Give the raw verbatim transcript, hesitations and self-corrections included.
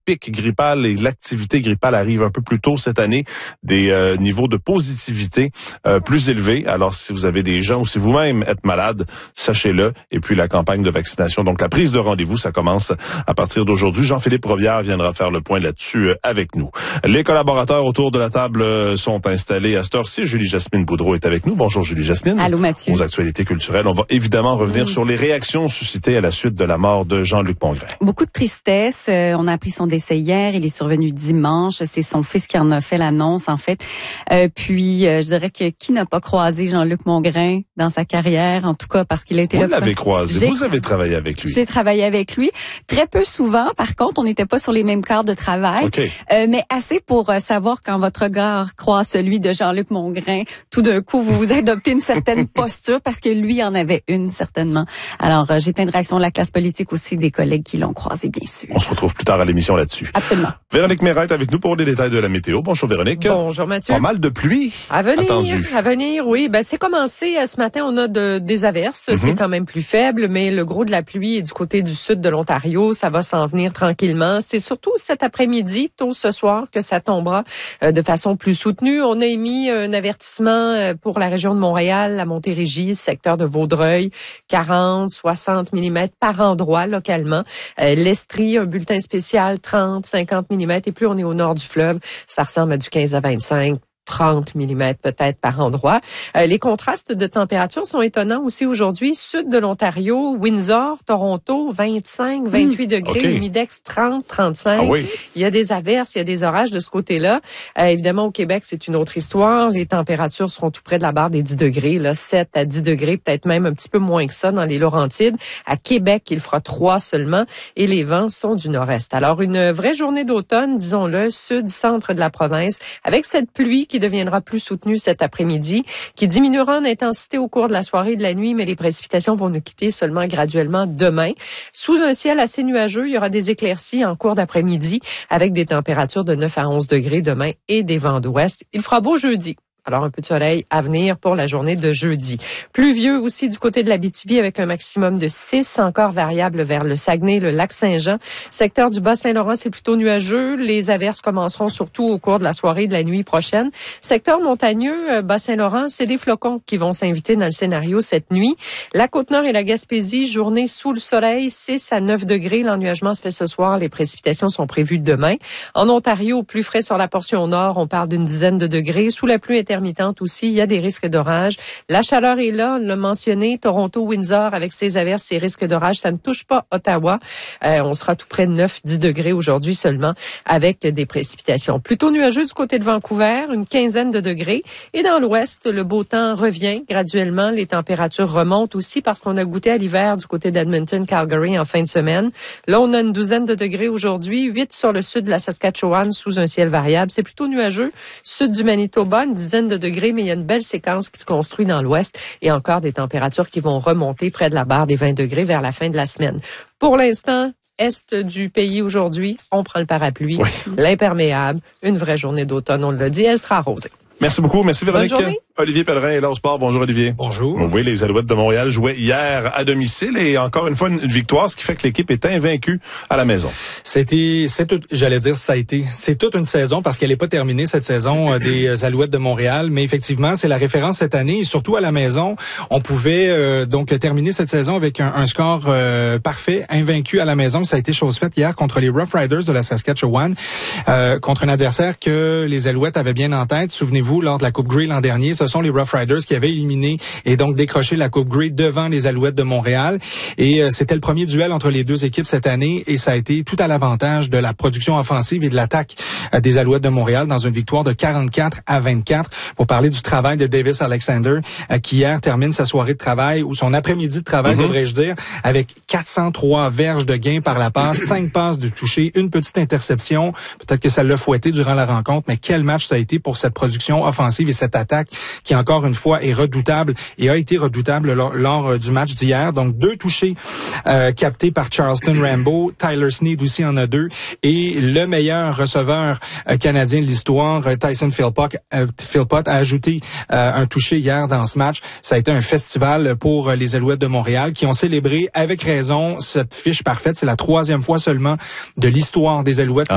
pic grippal et l'activité grippale arrive un peu plus tôt cette année, des euh, niveaux de positivité euh, plus élevés. Alors, si vous avez des gens ou si vous-même êtes malade, sachez-le. Et puis, la campagne de vaccination, donc la prise de rendez-vous, ça commence à partir d'aujourd'hui. Jean-Philippe Robillard viendra faire le point là-dessus euh, avec nous. Les collaborateurs autour de la table euh, sont installés à cette heure-ci. Julie-Jasmine Boudreau est avec nous. Bonjour, Julie-Jasmine. Allô, Mathieu. Aux actualités culturelles, on va évidemment revenir mmh. sur les réactions suscitées à la suite de la mort de Jean-Luc Mongrain. Beaucoup de tristesse. Euh, on a appris son décès hier. Il est survenu dimanche. C'est son fils qui en a fait l'annonce, en fait. Euh, puis, euh, je dirais que qui n'a pas croisé Jean-Luc Mongrain dans sa carrière, en tout cas, parce qu'il a été Vous là. Vous l'avez croisé. J'ai... Vous avez travaillé avec lui. J'ai travaillé avec lui. Très peu souvent. Par contre, on n'était pas sur les mêmes quarts de travail. Okay. Euh, mais assez pour euh, savoir quand votre regard croise celui de Jean-Luc Mongrain, tout d'un coup, vous vous adoptez une certaine posture parce que lui en avait une, certainement. Alors, euh, j'ai plein de réactions de la classe politique aussi, des collègues qui l'ont croisé, bien sûr. On se retrouve plus tard à l'émission là-dessus. Absolument. Véronique Méret est avec nous pour les détails de la météo. Bonjour Véronique. Bonjour Mathieu. Pas mal de pluie à venir. Attendu. À venir, oui. Ben c'est commencé ce matin. On a de, des averses. Mm-hmm. C'est quand même plus faible, mais le gros de la pluie est du côté du sud de l'Ontario. Ça va s'en venir tranquillement. C'est surtout cet après-midi, tôt ce soir, que ça tombera euh, de façon plus soutenue. On a émis un avertissement pour la région de Montréal, la Montérégie, secteur de Vaudreuil, quarante, soixante millimètres par endroit localement. Euh, L'Estrie, un bulletin spécial, trente, cinquante millimètres. Et plus on est au nord du fleuve, ça ressemble à du quinze à vingt-cinq. trente millimètres peut-être par endroit. Euh, les contrastes de température sont étonnants aussi aujourd'hui. Sud de l'Ontario, Windsor, Toronto, vingt-cinq, vingt-huit mmh, degrés, okay. Humidex trente, trente-cinq. Ah oui. Il y a des averses, il y a des orages de ce côté-là. Euh, évidemment, au Québec, c'est une autre histoire. Les températures seront tout près de la barre des dix degrés, là, sept à dix degrés, peut-être même un petit peu moins que ça dans les Laurentides. À Québec, il fera trois seulement et les vents sont du nord-est. Alors, une vraie journée d'automne, disons-le, sud-centre de la province, avec cette pluie qui deviendra plus soutenue cet après-midi, qui diminuera en intensité au cours de la soirée et de la nuit, mais les précipitations vont nous quitter seulement graduellement demain. Sous un ciel assez nuageux, il y aura des éclaircies en cours d'après-midi avec des températures de neuf à onze degrés demain et des vents d'ouest. Il fera beau jeudi. Alors, un peu de soleil à venir pour la journée de jeudi. Pluvieux aussi du côté de l'Abitibi avec un maximum de six, encore variable vers le Saguenay, le lac Saint-Jean. Secteur du Bas-Saint-Laurent, c'est plutôt nuageux. Les averses commenceront surtout au cours de la soirée et de la nuit prochaine. Secteur montagneux, Bas-Saint-Laurent, c'est des flocons qui vont s'inviter dans le scénario cette nuit. La Côte-Nord et la Gaspésie, journée sous le soleil, six à neuf degrés. L'ennuagement se fait ce soir. Les précipitations sont prévues demain. En Ontario, plus frais sur la portion nord, on parle d'une dizaine de degrés. Sous la pluie intermittente aussi, il y a des risques d'orage. La chaleur est là, on l'a mentionné. Toronto, Windsor, avec ses averses, ses risques d'orage, ça ne touche pas Ottawa. Euh, on sera tout près de neuf à dix degrés aujourd'hui seulement, avec des précipitations. Plutôt nuageux du côté de Vancouver, une quinzaine de degrés. Et dans l'ouest, le beau temps revient graduellement. Les températures remontent aussi parce qu'on a goûté à l'hiver du côté d'Edmonton, Calgary en fin de semaine. Là, on a une douzaine de degrés aujourd'hui, huit sur le sud de la Saskatchewan sous un ciel variable. C'est plutôt nuageux. Sud du Manitoba, une dizaine de degrés, mais il y a une belle séquence qui se construit dans l'ouest et encore des températures qui vont remonter près de la barre des vingt degrés vers la fin de la semaine. Pour l'instant, est du pays aujourd'hui, on prend le parapluie, oui. L'imperméable, une vraie journée d'automne, on l'a dit, elle sera arrosée. Merci beaucoup, merci Véronique. Bonne journée. Olivier Pellerin est là au sport. Bonjour Olivier. Bonjour. Oui, les Alouettes de Montréal jouaient hier à domicile et encore une fois une victoire, ce qui fait que l'équipe est invaincue à la maison. C'était, c'est tout, j'allais dire ça a été, c'est toute une saison parce qu'elle n'est pas terminée cette saison euh, des Alouettes de Montréal, mais effectivement c'est la référence cette année et surtout à la maison, on pouvait euh, donc terminer cette saison avec un, un score euh, parfait, invaincu à la maison. Ça a été chose faite hier contre les Rough Riders de la Saskatchewan, euh, contre un adversaire que les Alouettes avaient bien en tête. Souvenez-vous, lors de la Coupe Grey l'an dernier, ce sont les Rough Riders qui avaient éliminé et donc décroché la Coupe Grey devant les Alouettes de Montréal. Et euh, c'était le premier duel entre les deux équipes cette année et ça a été tout à l'avantage de la production offensive et de l'attaque euh, des Alouettes de Montréal dans une victoire de quarante-quatre à vingt-quatre. Pour parler du travail de Davis Alexander, euh, qui hier termine sa soirée de travail ou son après-midi de travail, mm-hmm. devrais-je dire, avec quatre cent trois verges de gain par la passe, cinq passes de toucher, une petite interception. Peut-être que ça l'a fouetté durant la rencontre, mais quel match ça a été pour cette production offensive et cette attaque qui encore une fois est redoutable et a été redoutable lors, lors du match d'hier. Donc deux touchés euh, captés par Charleston Rambo, Tyler Snead aussi en a deux et le meilleur receveur euh, canadien de l'histoire, Tyson Philpott, euh, Philpott a ajouté euh, un touché hier dans ce match. Ça a été un festival pour les Alouettes de Montréal qui ont célébré avec raison cette fiche parfaite. C'est la troisième fois seulement de l'histoire des Alouettes